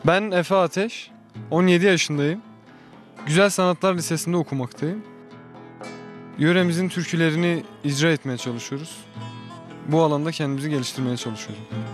Ben Efe Ateş, 17 yaşındayım. Güzel Sanatlar Lisesi'nde okumaktayım. Yöremizin türkülerini icra etmeye çalışıyoruz. Bu alanda kendimizi geliştirmeye çalışıyorum.